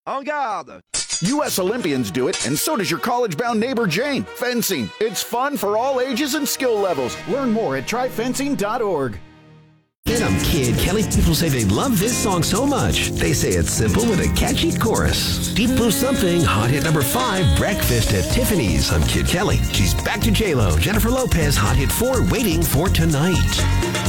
En garde! U.S. Olympians do it, and so does your college-bound neighbor Jane. Fencing. It's fun for all ages and skill levels. Learn more at tryfencing.org. I'm Kid Kelly. People say they love this song so much. They say it's simple with a catchy chorus. Deep Blue Something, hot hit number 5, Breakfast at Tiffany's. I'm Kid Kelly. She's back to J-Lo. Jennifer Lopez, hot hit 4, Waiting for Tonight.